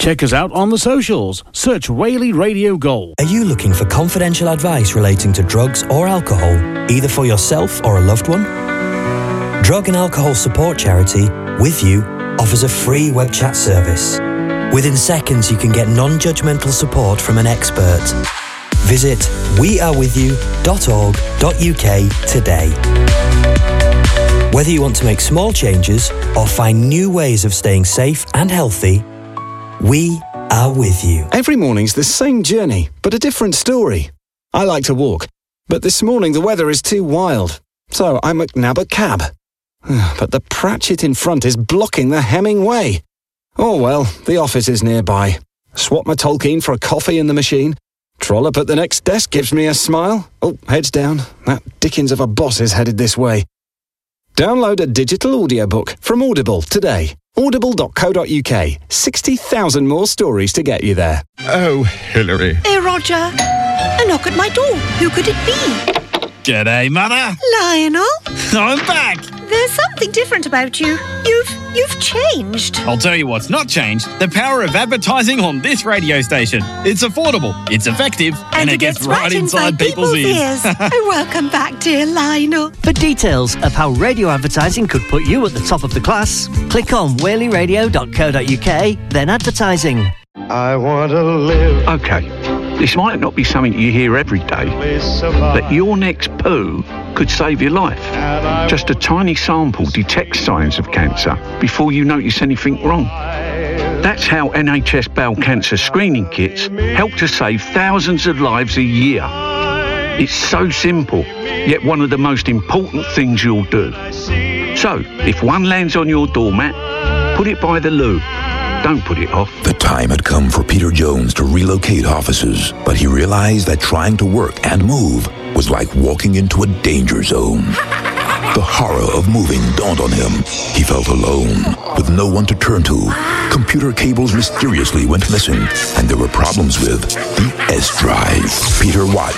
Check us out on the socials. Search Whaley Radio Gold. Are you looking for confidential advice relating to drugs or alcohol, either for yourself or a loved one? Drug and Alcohol Support Charity, With You, offers a free web chat service. Within seconds, you can get non-judgmental support from an expert. Visit wearewithyou.org.uk today. Whether you want to make small changes or find new ways of staying safe and healthy, we are with you. Every morning's the same journey, but a different story. I like to walk, but this morning the weather is too wild, so I McNab a cab. But the Pratchett in front is blocking the Hemming way. Oh well, the office is nearby. Swap my Tolkien for a coffee in the machine. Trollop at the next desk gives me a smile. Oh, heads down. That Dickens of a boss is headed this way. Download a digital audiobook from Audible today. Audible.co.uk. 60,000 more stories to get you there. Oh, Hilary. Hey, Roger. A knock at my door. Who could it be? G'day, Mother. Lionel? I'm back. There's something different about you. You've changed. I'll tell you what's not changed. The power of advertising on this radio station. It's affordable, it's effective, and it gets right inside people's ears. Welcome back, dear Lionel. For details of how radio advertising could put you at the top of the class, click on whaleyradio.co.uk, then advertising. I want to live. Okay, this might not be something you hear every day, but your next poo could save your life. Just a tiny sample detects signs of cancer before you notice anything wrong. That's how NHS bowel cancer screening kits help to save thousands of lives a year. It's so simple, yet one of the most important things you'll do. So, if one lands on your doormat, put it by the loo. Don't put it off. The time had come for Peter Jones to relocate offices, but he realized that trying to work and move was like walking into a danger zone. The horror of moving dawned on him. He felt alone, with no one to turn to. Computer cables mysteriously went missing, and there were problems with the S drive. Peter watched